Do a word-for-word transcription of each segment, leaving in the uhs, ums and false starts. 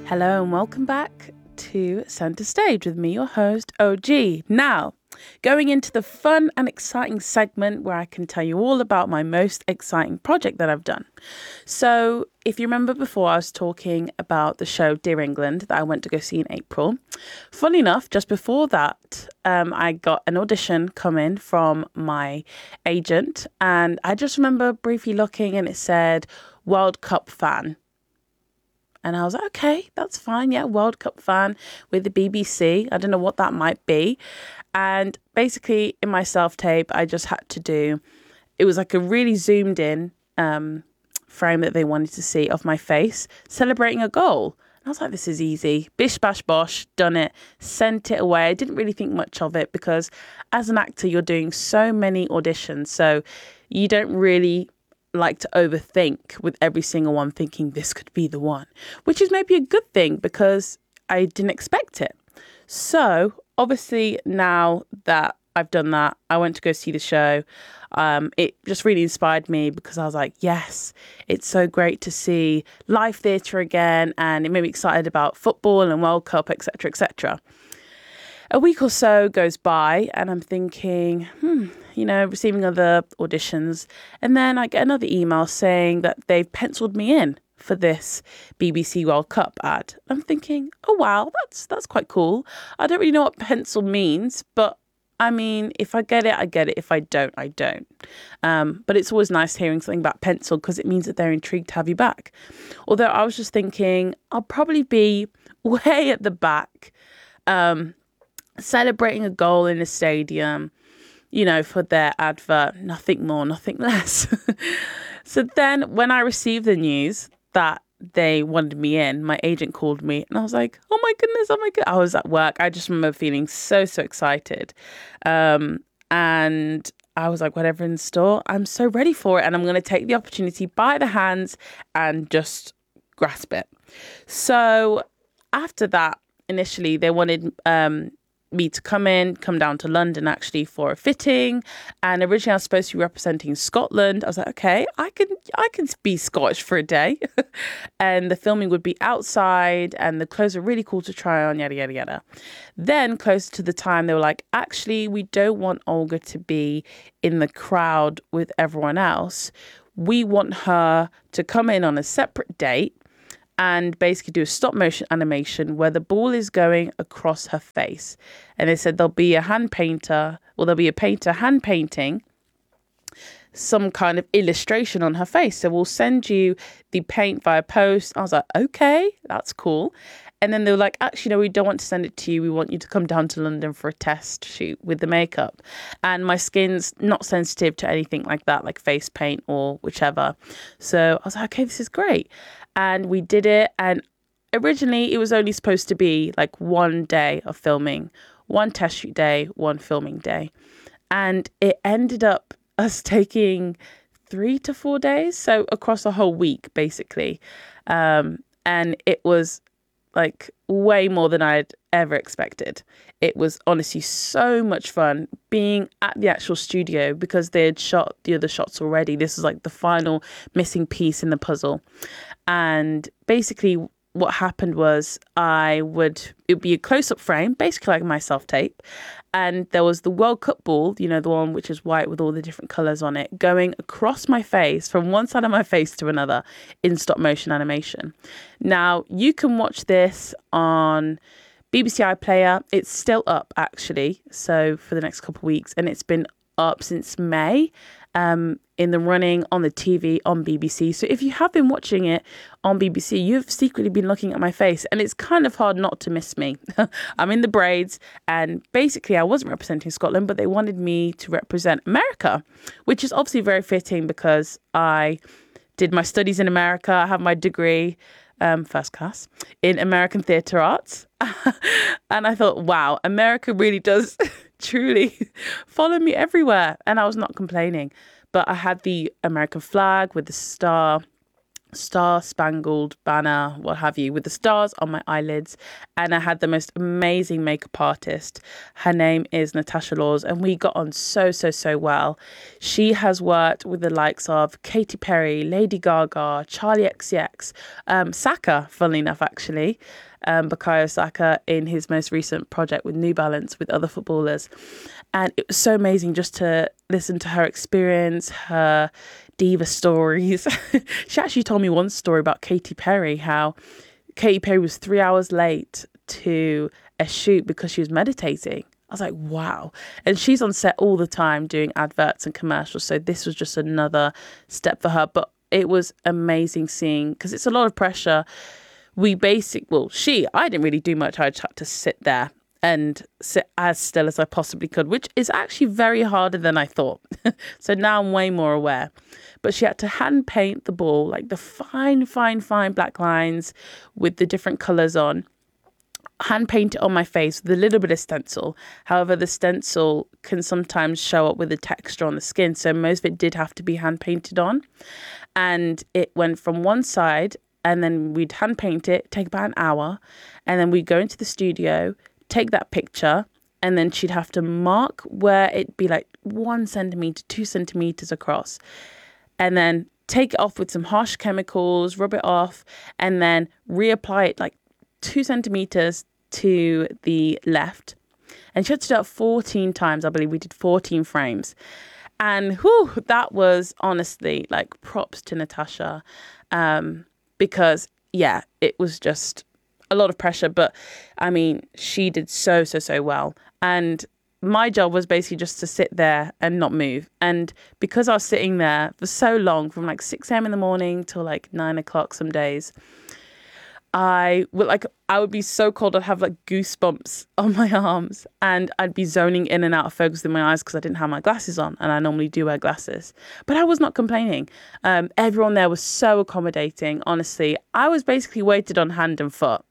Hello and welcome back to Centre Stage with me, your host, O G. Now, going into the fun and exciting segment where I can tell you all about my most exciting project that I've done. So, if you remember before, I was talking about the show Dear England that I went to go see in April. Funny enough, just before that, um, I got an audition come in from my agent, and I just remember briefly looking and it said World Cup fan. And I was like, okay, that's fine. Yeah, World Cup fan with the B B C. I don't know what that might be. And basically in my self-tape, I just had to do, it was like a really zoomed in um, frame that they wanted to see of my face celebrating a goal. And I was like, this is easy. Bish, bash, bosh, done it, sent it away. I didn't really think much of it because as an actor, you're doing so many auditions. So you don't really like to overthink with every single one, thinking this could be the one, which is maybe a good thing because I didn't expect it. So obviously now that I've done that, I went to go see the show. Um, it just really inspired me because I was like, yes, it's so great to see live theatre again, and it made me excited about football and World Cup, et cetera, et cetera. A week or so goes by and I'm thinking, hmm, you know, receiving other auditions. And then I get another email saying that they've penciled me in for this B B C World Cup ad. I'm thinking, oh, wow, that's that's quite cool. I don't really know what pencil means, but I mean, if I get it, I get it. If I don't, I don't. Um, but it's always nice hearing something about pencil because it means that they're intrigued to have you back. Although I was just thinking, I'll probably be way at the back, um, celebrating a goal in a stadium, you know, for their advert, nothing more, nothing less. So then when I received the news that they wanted me in, my agent called me and I was like, oh my goodness, oh my God. I was at work. I just remember feeling so, so excited. Um, and I was like, whatever in store, I'm so ready for it. And I'm going to take the opportunity by the hands and just grasp it. So after that, initially they wanted, um, me to come in, come down to London actually for a fitting. And originally I was supposed to be representing Scotland. I was like, okay, I can I can be Scottish for a day. And the filming would be outside and the clothes are really cool to try on, yada, yada, yada. Then closer to the time, they were like, actually, we don't want Olga to be in the crowd with everyone else. We want her to come in on a separate date and basically do a stop motion animation where the ball is going across her face. And they said there'll be a hand painter, or there'll be a painter hand painting some kind of illustration on her face. So we'll send you the paint via post. I was like, okay, that's cool. And then they were like, actually, no, we don't want to send it to you. We want you to come down to London for a test shoot with the makeup. And my skin's not sensitive to anything like that, like face paint or whichever. So I was like, okay, this is great. And we did it. And originally it was only supposed to be like one day of filming, one test shoot day, one filming day. And it ended up us taking three to four days. So across a whole week, basically. Um, and it was like way more than I'd ever expected. It was honestly so much fun being at the actual studio because they had shot the other shots already. This was like the final missing piece in the puzzle. And basically what happened was I would, it would be a close-up frame, basically like my self-tape. And there was the World Cup ball, you know, the one which is white with all the different colours on it, going across my face from one side of my face to another in stop motion animation. Now, you can watch this on B B C iPlayer. It's still up, actually, so for the next couple of weeks. And it's been up since May. Um, in the running on the T V on B B C. So if you have been watching it on B B C, you've secretly been looking at my face and it's kind of hard not to miss me. I'm in the braids and basically I wasn't representing Scotland, but they wanted me to represent America, which is obviously very fitting because I did my studies in America. I have my degree, um, first class, in American theatre arts. And I thought, wow, America really does truly follow me everywhere. And I was not complaining. But I had the American flag with the star star-spangled banner, what have you, with the stars on my eyelids. And I had the most amazing makeup artist. Her name is Natasha Laws, and we got on so, so, so well. She has worked with the likes of Katy Perry, Lady Gaga, Charlie X C X, um, Saka, funnily enough, actually, um, Bukayo Saka in his most recent project with New Balance with other footballers. And it was so amazing just to listen to her experience, her diva stories. She actually told me one story about Katy Perry, how Katy Perry was three hours late to a shoot because she was meditating. I was like, wow. And she's on set all the time doing adverts and commercials. So this was just another step for her. But it was amazing seeing, because it's a lot of pressure. We basic, well, she, I didn't really do much. I just had to sit there and sit as still as I possibly could, which is actually very harder than I thought. So now I'm way more aware. But she had to hand paint the ball, like the fine, fine, fine black lines with the different colours on. Hand paint it on my face with a little bit of stencil. However, the stencil can sometimes show up with the texture on the skin. So most of it did have to be hand painted on. And it went from one side, and then we'd hand paint it, take about an hour. And then we'd go into the studio, take that picture, and then she'd have to mark where it'd be like one centimetre, two centimetres across. And then take it off with some harsh chemicals, rub it off, and then reapply it like two centimetres to the left. And she had to do it fourteen times. I believe we did fourteen frames. And whew, that was honestly like props to Natasha. Um, because, yeah, it was just a lot of pressure. But, I mean, she did so, so, so well. And my job was basically just to sit there and not move. And because I was sitting there for so long, from like six a.m. in the morning till like nine o'clock some days, I would like, I would be so cold. I'd have like goosebumps on my arms, and I'd be zoning in and out of focus in my eyes because I didn't have my glasses on, and I normally do wear glasses. But I was not complaining. Um, everyone there was so accommodating. Honestly, I was basically waited on hand and foot.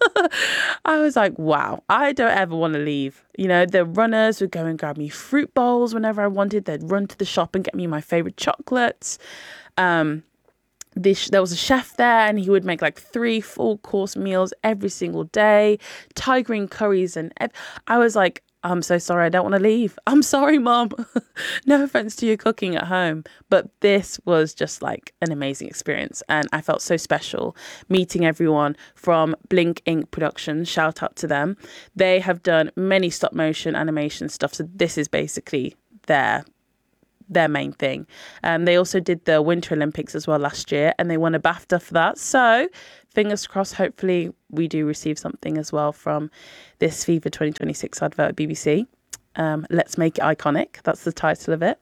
I was like, wow, I don't ever want to leave. You know, the runners would go and grab me fruit bowls whenever I wanted. They'd run to the shop and get me my favorite chocolates. Um, This, there was a chef there, and he would make like three full course meals every single day, Thai green curries. And ev- I was like, I'm so sorry, I don't want to leave. I'm sorry, Mom. No offense to your cooking at home. But this was just like an amazing experience. And I felt so special meeting everyone from Blink Incorporated. Productions. Shout out to them. They have done many stop motion animation stuff. So this is basically their their main thing. Um, they also did the Winter Olympics as well last year, and they won a BAFTA for that. So fingers crossed, hopefully we do receive something as well from this FIFA twenty twenty-six advert at B B C. Um, Let's Make It Iconic. That's the title of it.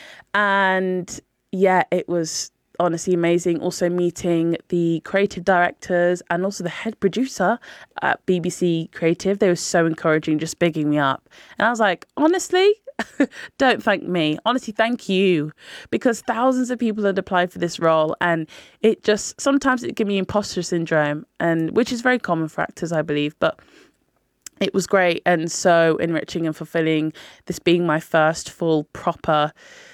And yeah, it was honestly amazing. Also meeting the creative directors and also the head producer at B B C Creative. They were so encouraging, just bigging me up. And I was like, honestly, don't thank me. Honestly, thank you. Because thousands of people had applied for this role, and it just, sometimes it gives me imposter syndrome, and which is very common for actors, I believe. But it was great and so enriching and fulfilling, this being my first full proper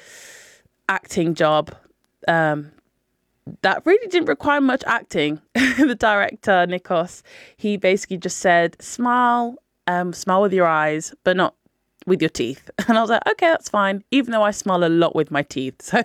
acting job. Um, that really didn't require much acting. The director, Nikos, he basically just said, smile, um, smile with your eyes, but not with your teeth. And I was like, okay, that's fine. Even though I smile a lot with my teeth. So,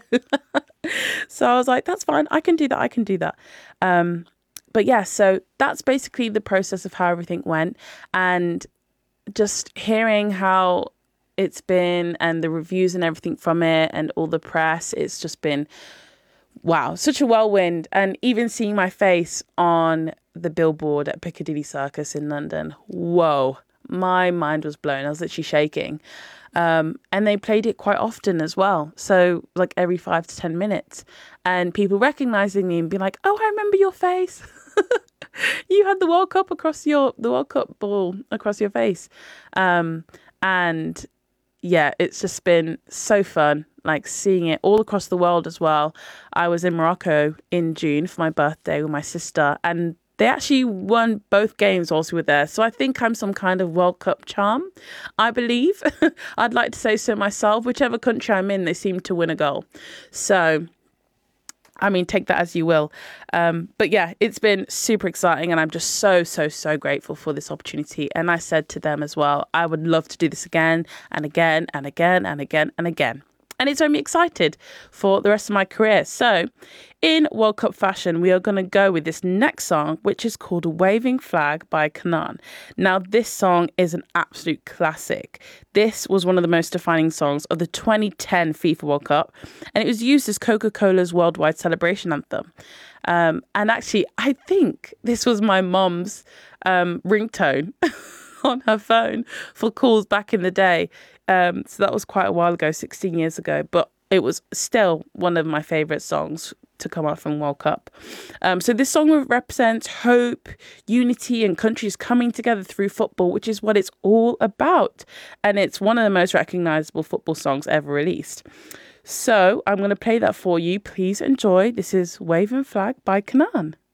so I was like, that's fine. I can do that. I can do that. Um, but yeah, so that's basically the process of how everything went. And just hearing how it's been and the reviews and everything from it and all the press, it's just been, wow, such a whirlwind. And even seeing my face on the billboard at Piccadilly Circus in London, whoa, my mind was blown. I was literally shaking. Um, and they played it quite often as well. So like every five to ten minutes, and people recognizing me and being like, oh, I remember your face. You had the World Cup across your, the World Cup ball across your face. Um, and yeah, it's just been so fun, like seeing it all across the world as well. I was in Morocco in June for my birthday with my sister, and they actually won both games whilst we were there. So I think I'm some kind of World Cup charm, I believe. I'd like to say so myself. Whichever country I'm in, they seem to win a goal. So I mean, take that as you will. Um, but yeah, it's been super exciting and I'm just so, so, so grateful for this opportunity. And I said to them as well, I would love to do this again and again and again and again and again. And it's made me excited for the rest of my career. So in World Cup fashion, we are going to go with this next song, which is called Waving Flag by Kanan. Now, this song is an absolute classic. This was one of the most defining songs of the twenty ten FIFA World Cup, and it was used as Coca-Cola's worldwide celebration anthem. Um, and actually, I think this was my mom's um, ringtone on her phone for calls back in the day. Um, so that was quite a while ago, sixteen years ago, but it was still one of my favourite songs to come out from World Cup. Um, so this song represents hope, unity and countries coming together through football, which is what it's all about. And it's one of the most recognisable football songs ever released. So I'm going to play that for you. Please enjoy. This is Waving Flag by Kanan.